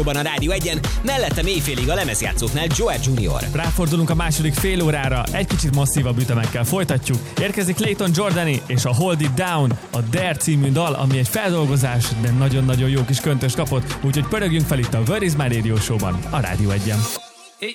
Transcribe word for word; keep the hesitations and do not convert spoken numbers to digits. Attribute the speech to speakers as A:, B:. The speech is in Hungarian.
A: a Rádió egyen, mellette éjfélig a lemezjátszóknál Joel junior
B: Ráfordulunk a második fél órára, egy kicsit masszívabb ütemekkel folytatjuk. Érkezik Clayton Jordani és a Hold It Down, a Dare című dal, ami egy feldolgozás, de nagyon-nagyon jó kis köntös kapott, úgyhogy pörögjünk fel itt a Where Is My Radio Show-ban, a Rádió egyen.